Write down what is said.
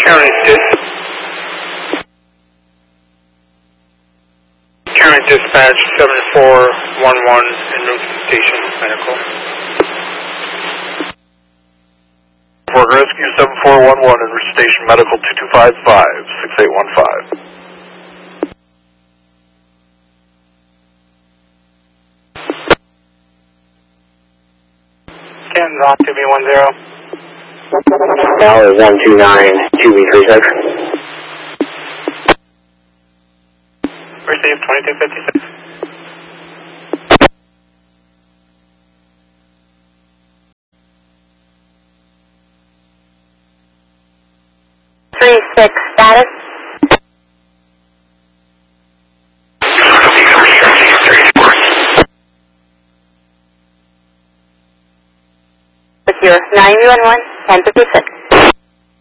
County Dispatch 7411 en route to station medical. Fort Rescue 7411 en route to station medical 2255 6815. Canton's on 2B10. Tower 129 2B36. Receive 2256. Status. With your 911 1056.